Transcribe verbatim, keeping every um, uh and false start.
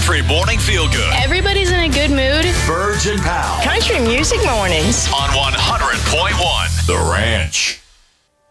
Country Morning Feel Good. Everybody's in a good mood. Virgin Pal Country Music Mornings on one hundred point one The Ranch.